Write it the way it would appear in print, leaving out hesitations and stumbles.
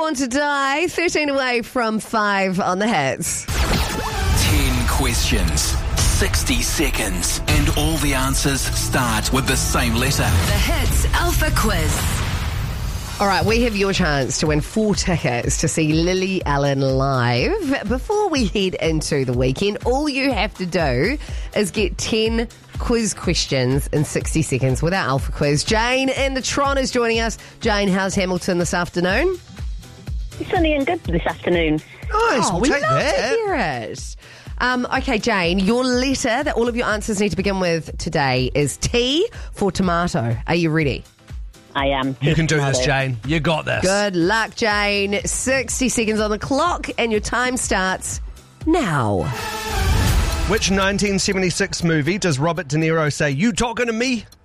Born to Die, 13 away from 5 on the hits. 10 questions, 60 seconds, and all the answers start with the same letter. The Hits Alpha Quiz. All right, we have your chance to win 4 tickets to see Lily Allen live. Before we head into the weekend, all you have to do is get 10 quiz questions in 60 seconds with our Alpha Quiz. Jane in the Tron is joining us. Jane, how's Hamilton this afternoon? It's sunny and good this afternoon. Nice, we'll we take love that. to hear it. Okay, Jane, your letter that all of your answers need to begin with today is T for tomato. Are you ready? I am. You can do this, Jane. You got this. Good luck, Jane. 60 seconds on the clock, and your time starts now. Which 1976 movie does Robert De Niro say, "You talking to me"?